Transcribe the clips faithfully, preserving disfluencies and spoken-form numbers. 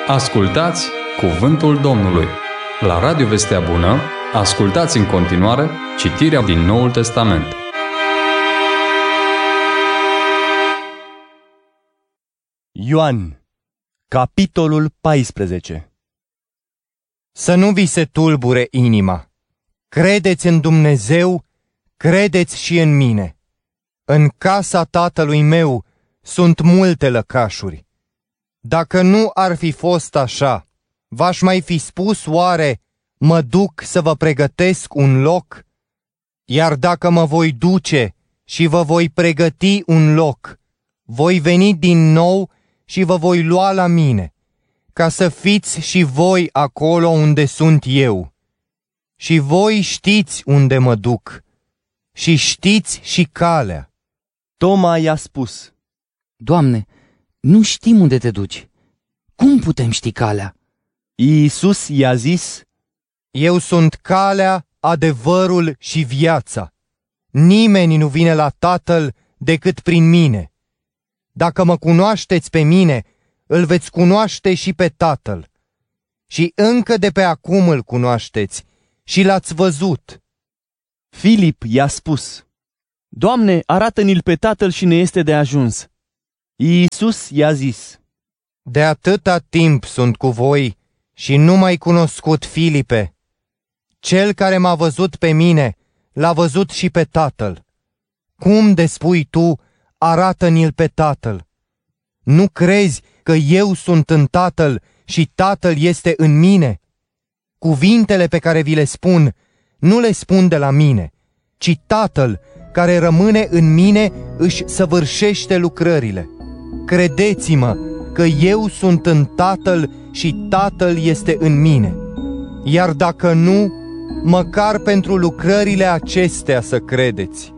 Ascultați Cuvântul Domnului. La Radio Vestea Bună, ascultați în continuare citirea din Noul Testament. Ioan, capitolul paisprezece. Să nu vi se tulbure inima. Credeți în Dumnezeu, credeți și în mine. În casa Tatălui meu sunt multe lăcașuri. Dacă nu ar fi fost așa, v-aș mai fi spus oare, mă duc să vă pregătesc un loc? Iar dacă mă voi duce și vă voi pregăti un loc, voi veni din nou și vă voi lua la mine, ca să fiți și voi acolo unde sunt eu. Și voi știți unde mă duc și știți și calea. Toma i-a spus: Doamne, nu știm unde te duci. Cum putem ști calea? Iisus i-a zis: Eu sunt calea, adevărul și viața. Nimeni nu vine la Tatăl decât prin mine. Dacă mă cunoașteți pe mine, îl veți cunoaște și pe Tatăl. Și încă de pe acum îl cunoașteți și l-ați văzut. Filip i-a spus: Doamne, arată-ni-l pe Tatăl și ne este de ajuns. Iisus i-a zis: De atâta timp sunt cu voi și nu m-ai cunoscut, Filipe. Cel care m-a văzut pe mine, l-a văzut și pe Tatăl. Cum de spui tu, arată-ni-l pe Tatăl? Nu crezi că eu sunt în Tatăl și Tatăl este în mine? Cuvintele pe care vi le spun, nu le spun de la mine, ci Tatăl care rămâne în mine își săvârșește lucrările. Credeți-mă că eu sunt în Tatăl și Tatăl este în mine. Iar dacă nu, măcar pentru lucrările acestea să credeți.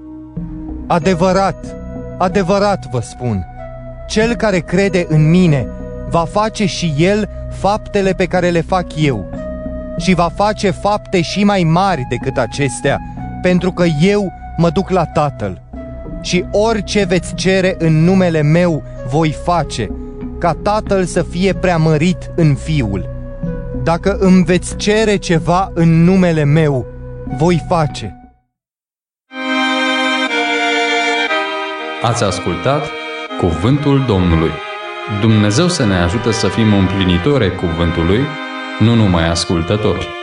Adevărat, adevărat vă spun, cel care crede în mine va face și el faptele pe care le fac eu și va face fapte și mai mari decât acestea, pentru că eu mă duc la Tatăl. Și orice veți cere în numele meu voi face, ca Tatăl să fie preamărit în Fiul. Dacă îmi veți cere ceva în numele meu, voi face. Ați ascultat Cuvântul Domnului. Dumnezeu să ne ajute să fim împlinitori ai cuvântului, nu numai ascultători.